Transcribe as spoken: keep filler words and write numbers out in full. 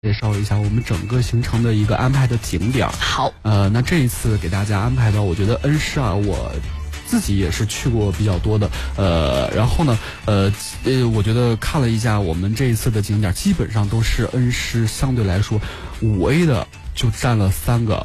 介绍一下我们整个行程的一个安排的景点。 好， 呃，那这一次给大家安排的，我觉得恩施啊，我自己也是去过比较多的。呃，然后呢，呃呃，我觉得看了一下我们这一次的景点，基本上都是恩施相对来说五 A 的就占了三个。